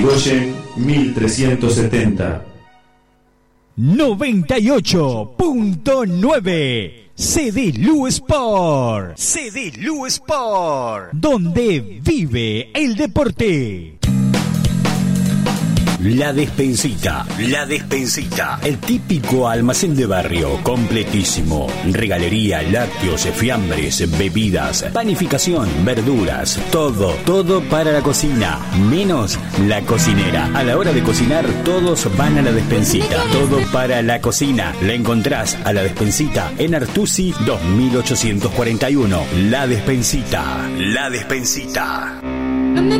Irigoyen 1370. 98.9 CD-Lu Sport. CD-Lu Sport. Donde vive el deporte. La Despensita, La Despensita, el típico almacén de barrio, completísimo. Regalería, lácteos, fiambres, bebidas, panificación, verduras, todo para la cocina, menos la cocinera. A la hora de cocinar, todos van a La Despensita. Todo para la cocina. La encontrás a La Despensita en Artusi 2841. La Despensita, La Despensita.